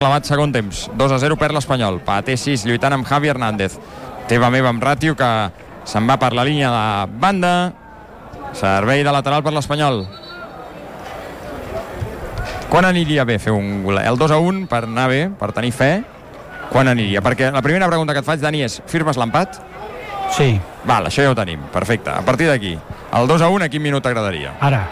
clavat segon temps. 2-0 per l'Espanyol. Paté 6 lluitant amb Javi Hernández. Teva meva amb Ràtio, que se'n va per la línia de banda. Servei de lateral per l'Espanyol. Quan aniria bé fer un gol? El 2-1 per anar bé, per tenir fe. Quan aniria? Perquè la primera pregunta que et faig, Dani, és: firmes l'empat? Sí. Val, això ja ho tenim, perfecte. A partir d'aquí, el 2-1 a quin minut t'agradaria? Ara?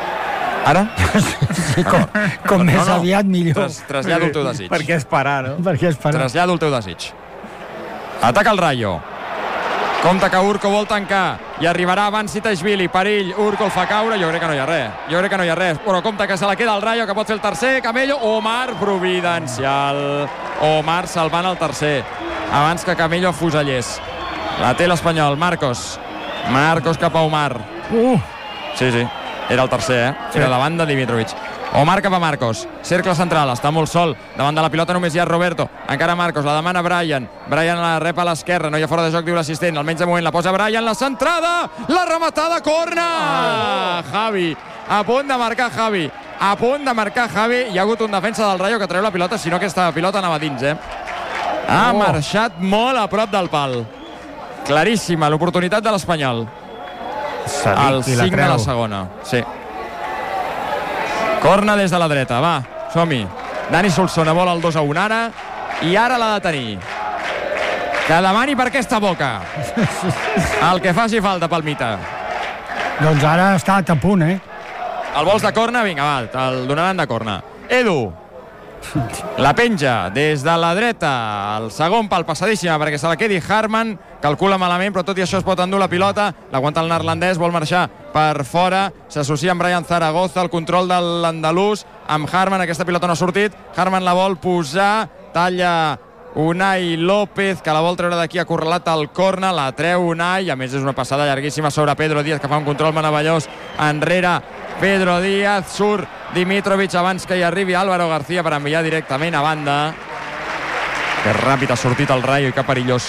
Sí, com més aviat millor. Trasllado el teu desig. Per què esperar, no? Per què esperar? Trasllado el teu desig. Ataca el Rayo. Compte que Urco vol tancar i arribarà abans Sitashvili. Perill, Urco el fa caure. Jo crec que no hi ha res. Però compte que se la queda el Rayo, que pot fer el tercer. Camello, Omar, providencial. Omar salvant el tercer abans que Camello afusellés. La té l'Espanyol. Marcos cap a Omar. Sí, era el tercer, era davant de Dimitrovic. Omar cap a Marcos, cercle central, està molt sol, davant de la pilota només hi ha Roberto, encara Marcos, la demana Brian la rep a l'esquerra, no hi ha fora de joc, diu l'assistent, almenys de moment la posa Brian, la centrada, la rematada, corna! Javi, a punt de marcar Javi, hi ha hagut un defensa del Rayo que treu la pilota, si no aquesta pilota anava dins, ha marxat molt a prop del pal, claríssima l'oportunitat de l'Espanyol, el 5 de la segona, sí. Corna des de la dreta, va, som-hi. Dani Solsona vol el 2-1 ara, i ara l'ha de tenir. Que demani per aquesta boca. El que faci falta, Palmita. Doncs ara ha estat a punt, El vols de corna? Vinga, va, te'l donaran de corna. Edu. La penja des de la dreta, el segon pal, passadíssima perquè se la quedi Harman, calcula malament però tot i això es pot endur la pilota, l'aguanta el neerlandès, vol marxar per fora, s'associa amb Brian Zaragoza, el control de l'andalús amb Harman, aquesta pilota no ha sortit, Harman la vol posar, talla Unai López, que la vol treure d'aquí, acorralat al corna, la treu Unai, a més és una passada llarguíssima sobre Pedro Díaz, que fa un control meravellós enrere Pedro Díaz, surt Dimitrovic abans que hi arribi Álvaro García per enviar directament a banda. Que ràpid ha sortit el Rayo i que perillós.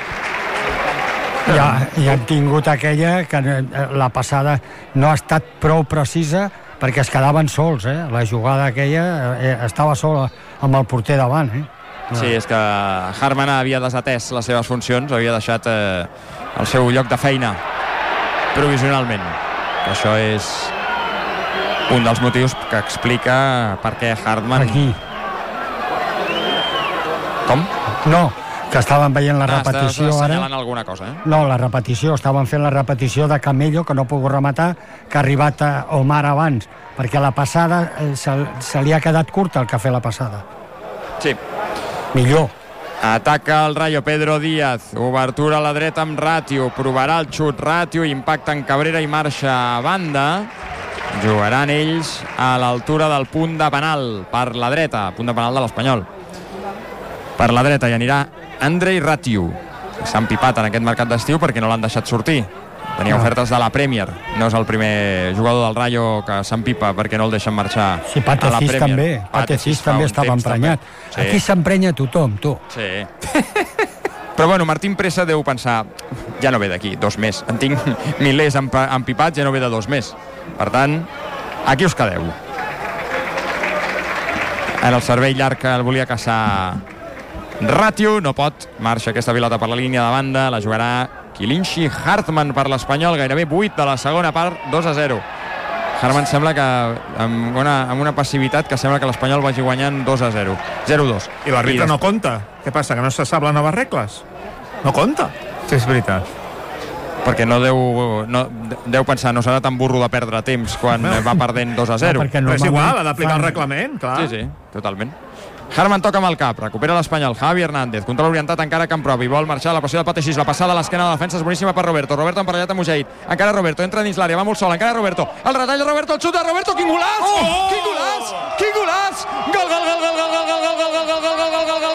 Ja han tingut aquella que la passada no ha estat prou precisa perquè es quedaven sols, la jugada aquella estava sola amb el porter davant, Sí, és que Harman havia desatès les seves funcions, havia deixat el seu lloc de feina provisionalment. Això és un dels motius que explica per què Harman... Aquí. Com? No, que estaven veient la repetició estàs ara. assenyalant alguna cosa, No, la repetició, estaven fent la repetició de Camello, que no ha pogut rematar, que ha arribat a Omar abans, perquè la passada se li ha quedat curta el que ha fet la passada. Sí. Millor. Ataca el Rayo, Pedro Díaz, obertura a la dreta amb Ràtio, provarà el xut Ràtio, impacta en Cabrera i marxa a banda. Jugaran ells a l'altura del punt de penal per la dreta, punt de penal de l'Espanyol. Per la dreta hi anirà Andrei Ràtio, que s'ha empipat en aquest mercat d'estiu perquè no l'han deixat sortir. Tenia ofertes de la Premier, no és el primer jugador del Rayo que s'empipa perquè no el deixen marxar sí, a la Premier. també. Patecís també estava emprenyat. Sí. Aquí s'emprenya tothom, tu. Sí. Però bueno, Martín Presa deu pensar, ja no ve d'aquí 2 més, en tinc milers empipats, ja no ve de 2 més. Per tant, aquí us quedeu. En el servei llarg que el volia caçar Ràtio, no pot, marxa aquesta pilota per la línia de banda, la jugarà Kilinchi Hartmann per l'Espanyol, gairebé 8 de la segona part, 2-0. Hartmann sembla que amb una passivitat que sembla que l'Espanyol vagi guanyant 2-0, 0-2. I l'àrbitre no compta. Què passa, que no se sap les noves regles? No compta, si és veritat. Perquè no deu pensar, no serà tan burro de perdre temps quan va perdent 2-0. No, però és igual, ha d'aplicar el reglament, clar. Sí, totalment. Harman toca amb el cap, recupera l'Espanyol, Javi Hernández, control orientat encara que en propi, vol marxar a la passió del Pateixís, la passada a l'esquena de la defensa és boníssima per Roberto emparellat amb Mujahid, encara Roberto, entra dins l'àrea, va molt sol, encara Roberto, el retall de Roberto, el xut de Roberto, quin golaç! Quin golaç! Quin golaç! Gol, gol, gol, gol, gol, gol, gol, gol, gol, gol, gol, gol, gol,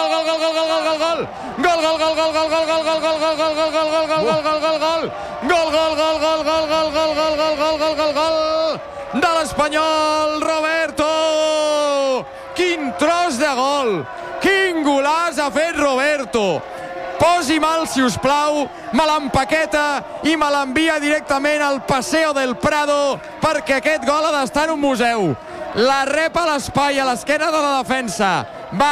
de l'Espanyol, Roberto! Quin tros de gol! Quin golaç ha fet Roberto! Posi mal, si us plau, me l'empaqueta i me l'envia directament al Paseo del Prado perquè aquest gol ha d'estar en un museu. La rep a l'espai, a l'esquena de la defensa.